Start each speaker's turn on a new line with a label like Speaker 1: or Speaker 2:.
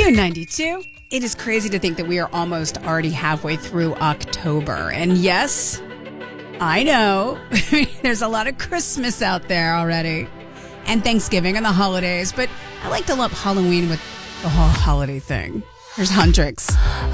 Speaker 1: Q92. It is crazy to think that we are almost already halfway through October. And yes, I know there's a lot of Christmas out there already and Thanksgiving and the holidays, but I like to lump Halloween with the whole holiday thing. Here's Huntrix.